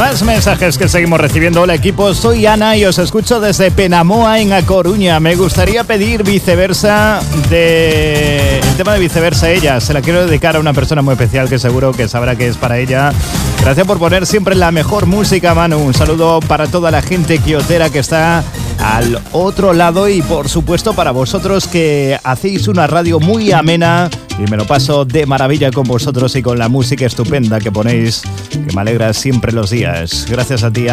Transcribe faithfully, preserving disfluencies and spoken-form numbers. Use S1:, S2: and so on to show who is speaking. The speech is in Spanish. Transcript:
S1: Más mensajes que seguimos recibiendo. Hola equipo, soy Ana y os escucho desde Penamoa en A Coruña. Me gustaría pedir Viceversa de... El tema de Viceversa ella. Se la quiero dedicar a una persona muy especial que seguro que sabrá que es para ella. Gracias por poner siempre la mejor música, Manu. Un saludo para toda la gente quiotera que está al otro lado y por supuesto para vosotros que hacéis una radio muy amena y me lo paso de maravilla con vosotros y con la música estupenda que ponéis, que me alegra siempre los días. Gracias a ti.